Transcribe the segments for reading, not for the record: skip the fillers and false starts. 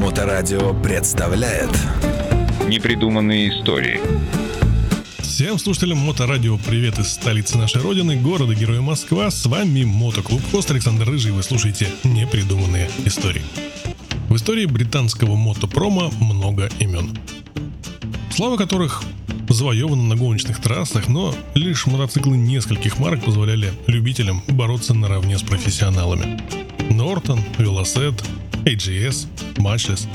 Моторадио представляет Непридуманные истории. Всем слушателям Моторадио привет из столицы нашей родины, города-героя Москва. С вами Мотоклуб Хост Александр Рыжий, вы слушаете Непридуманные истории. В истории британского мотопрома много имен, слава которых завоевана на гоночных трассах, но лишь мотоциклы нескольких марок позволяли любителям бороться наравне с профессионалами. Нортон, Велосет, AGS, Matchless.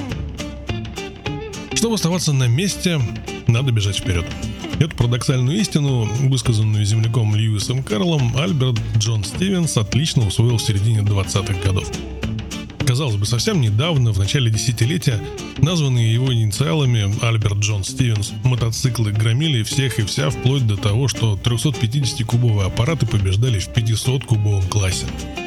Чтобы оставаться на месте, надо бежать вперед. Эту парадоксальную истину, высказанную земляком Льюисом Карлом, Альберт Джон Стивенс отлично усвоил в середине 20-х годов. Казалось бы, совсем недавно, в начале десятилетия, названные его инициалами Альберт Джон Стивенс, мотоциклы громили всех и вся, вплоть до того, что 350-кубовые аппараты побеждали в 500-кубовом классе.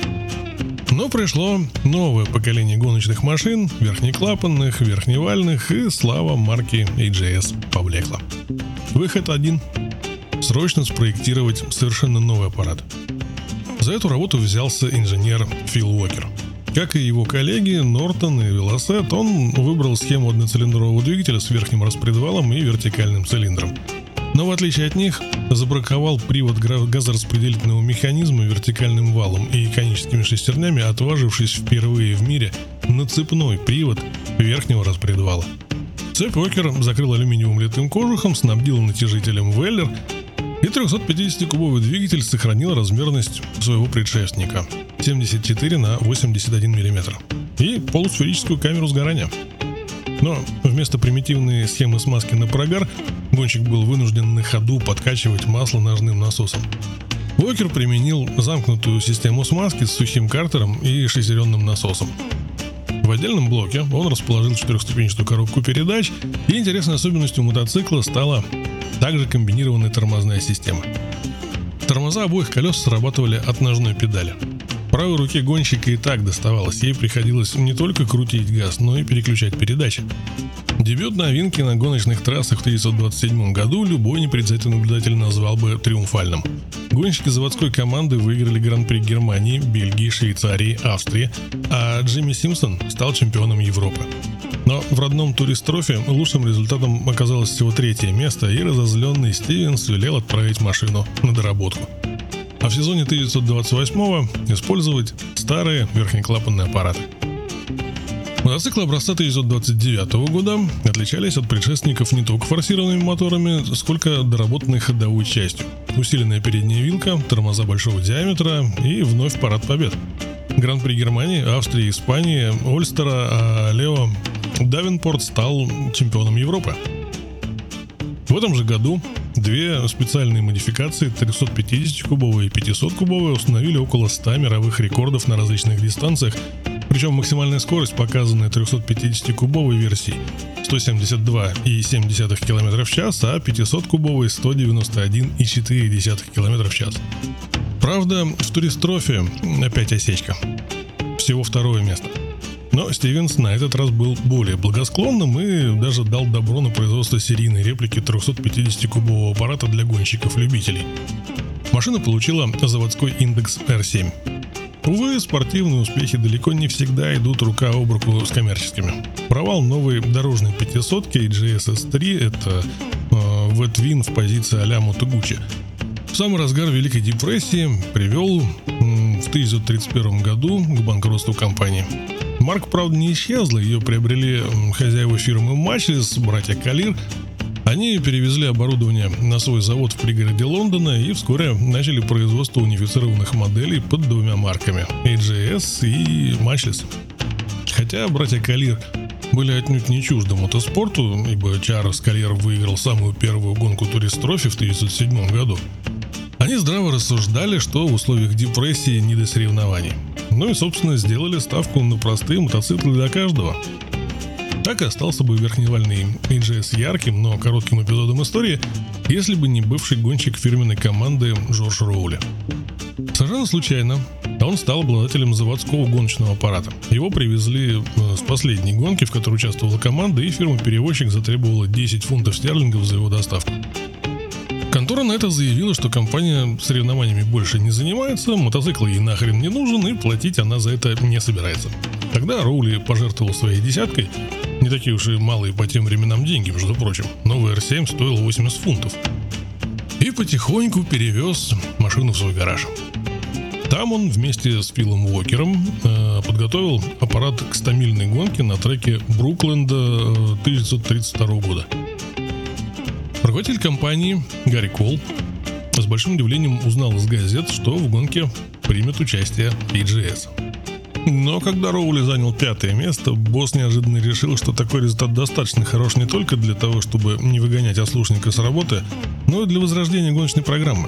Но пришло новое поколение гоночных машин, верхнеклапанных, верхневальных, и слава марки AGS поблекла. Выход один – срочно спроектировать совершенно новый аппарат. За эту работу взялся инженер Фил Уокер. Как и его коллеги Нортон и Велосет, он выбрал схему одноцилиндрового двигателя с верхним распредвалом и вертикальным цилиндром. Но в отличие от них, забраковал привод газораспределительного механизма вертикальным валом и коническими шестернями, отважившись впервые в мире на цепной привод верхнего распредвала. Цепь Уокер закрыл алюминиевым литым кожухом, снабдил натяжителем Веллер, и 350-кубовый двигатель сохранил размерность своего предшественника – 74 на 81 мм и полусферическую камеру сгорания. Но вместо примитивной схемы смазки на прогар гонщик был вынужден на ходу подкачивать масло ножным насосом. Уокер применил замкнутую систему смазки с сухим картером и шестеренным насосом. В отдельном блоке он расположил четырехступенчатую коробку передач, и интересной особенностью мотоцикла стала также комбинированная тормозная система. Тормоза обоих колес срабатывали от ножной педали. Правой руке гонщика и так доставалось, ей приходилось не только крутить газ, но и переключать передачи. Дебют новинки на гоночных трассах в 1927 году любой непредвзятый наблюдатель назвал бы триумфальным. Гонщики заводской команды выиграли Гран-при Германии, Бельгии, Швейцарии, Австрии, а Джимми Симпсон стал чемпионом Европы. Но в родном туристрофе лучшим результатом оказалось всего 3-е место, и разозленный Стивенс велел отправить машину на доработку. А в сезоне 1928-го использовать старые верхнеклапанные аппараты. Мотоциклы образца 1929 года отличались от предшественников не только форсированными моторами, сколько доработанной ходовой частью. Усиленная передняя вилка, тормоза большого диаметра и вновь парад побед. Гран-при Германии, Австрии, Испании, Ольстера, а Лео Давенпорт стал чемпионом Европы. В этом же году две специальные модификации 350-кубовые и 500-кубовые установили около 100 мировых рекордов на различных дистанциях, причем максимальная скорость, показанная 350-кубовой версии 172,7 км в час, а 500-кубовой 191,4 км в час. Правда, в туристрофе опять осечка. Всего 2-е место. Но Стивенс на этот раз был более благосклонным и даже дал добро на производство серийной реплики 350-кубового аппарата для гонщиков-любителей. Машина получила заводской индекс R7. Увы, спортивные успехи далеко не всегда идут рука об руку с коммерческими. Провал новой дорожной 500-ки AGS S3 – это V-Twin в позиции а-ля Moto Guzzi. В самый разгар Великой депрессии привел в 1931 году к банкротству компании. Марка, правда, не исчезла, ее приобрели хозяева фирмы Matchless, братья Калир. Они перевезли оборудование на свой завод в пригороде Лондона и вскоре начали производство унифицированных моделей под 2 марками – AGS и Matchless. Хотя братья Калир были отнюдь не чужды мотоспорту, ибо Чарльз Калир выиграл самую первую гонку туристрофи в 1907 году. Они здраво рассуждали, что в условиях депрессии не до соревнований. Ну и, собственно, сделали ставку на простые мотоциклы для каждого. Так и остался бы верхневальный AGS ярким, но коротким эпизодом истории, если бы не бывший гонщик фирменной команды Джордж Роули. Совершенно случайно он стал обладателем заводского гоночного аппарата. Его привезли с последней гонки, в которой участвовала команда, и фирма-перевозчик затребовала 10 фунтов стерлингов за его доставку. К Контора на это заявила, что компания соревнованиями больше не занимается, мотоцикл ей нахрен не нужен и платить она за это не собирается. Тогда Роули пожертвовал своей десяткой, не такие уж и малые по тем временам деньги, между прочим. Новый R7 стоил 80 фунтов. И потихоньку перевез машину в свой гараж. Там он вместе с Филом Уокером подготовил аппарат к 100-мильной гонке на треке Брукленда 1932 года. Руководитель компании Гарри Кол с большим удивлением узнал из газет, что в гонке примет участие AGS. Но когда Роули занял 5-е место, босс неожиданно решил, что такой результат достаточно хорош не только для того, чтобы не выгонять ослушника с работы, но и для возрождения гоночной программы.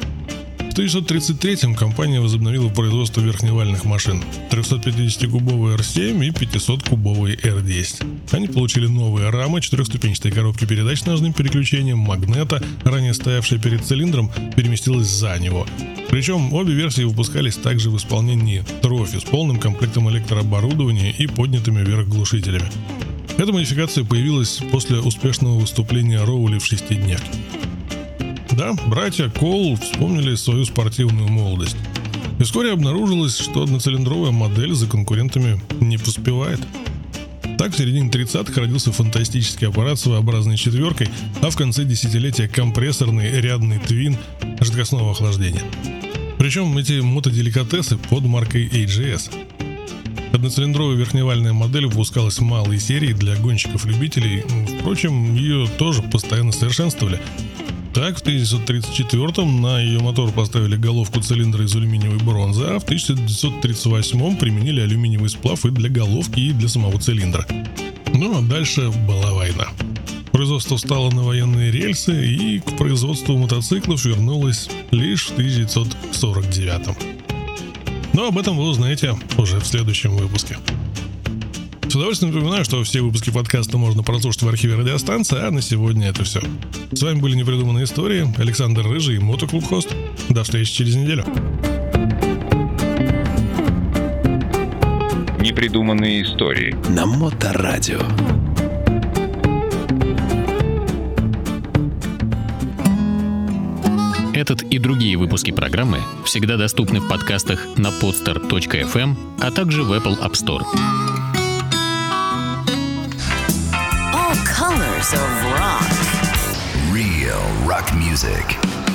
В 1933-м компания возобновила производство верхневальных машин 350-кубовый R7 и 500-кубовый R10. Они получили новые рамы, 4-ступенчатые коробки передач с ножным переключением, магнета, ранее стоявшая перед цилиндром, переместилась за него. Причем обе версии выпускались также в исполнении трофи с полным комплектом электрооборудования и поднятыми вверх глушителями. Эта модификация появилась после успешного выступления Роули в шестидневке. Да, братья Кол вспомнили свою спортивную молодость. И вскоре обнаружилось, что одноцилиндровая модель за конкурентами не поспевает. Так, в середине 30-х родился фантастический аппарат с своеобразной четверкой, а в конце десятилетия компрессорный рядный твин жидкостного охлаждения. Причем эти мотоделикатесы под маркой AGS. Одноцилиндровая верхневальная модель выпускалась в малой серии для гонщиков-любителей, впрочем, ее тоже постоянно совершенствовали. Так, в 1934-м на ее мотор поставили головку цилиндра из алюминиевой бронзы, а в 1938-м применили алюминиевый сплав и для головки, и для самого цилиндра. Ну а дальше была война. Производство встало на военные рельсы, и к производству мотоциклов вернулось лишь в 1949-м. Но об этом вы узнаете уже в следующем выпуске. С удовольствием напоминаю, что все выпуски подкаста можно прослушать в архиве радиостанции, а на сегодня это все. С вами были «Непридуманные истории», Александр Рыжий и Мотоклуб Хост. До встречи через неделю. Непридуманные истории на Моторадио. Этот и другие выпуски программы всегда доступны в подкастах на podster.fm, а также в Apple App Store. Colors of rock. Real rock music.